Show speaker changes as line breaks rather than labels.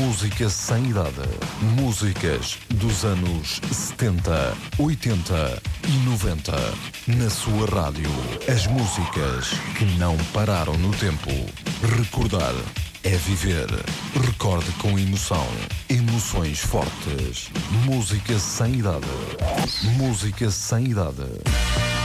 Música sem idade. Músicas dos anos 70, 80 e 90. Na sua rádio. As músicas que não pararam no tempo. Recordar é viver. Recorde com emoção. Emoções fortes. Música sem idade. Música sem idade.